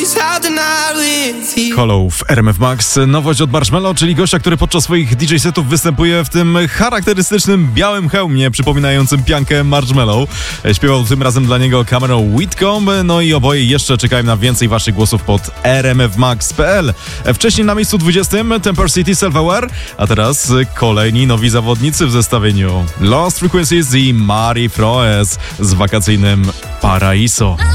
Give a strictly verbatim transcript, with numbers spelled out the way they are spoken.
Hollow w R M F Max. Nowość od Marshmello, czyli gościa, który podczas swoich D J setów występuje w tym charakterystycznym białym hełmie przypominającym piankę Marshmello. Śpiewał tym razem dla niego Cameron Whitcomb. No i oboje jeszcze czekają na więcej waszych głosów pod r m f max kropka p l. Wcześniej na miejscu dwudziestym Temper City Self-Aware, a teraz kolejni nowi zawodnicy w zestawieniu. Lost Frequencies i Mari Froes z wakacyjnym Paraiso.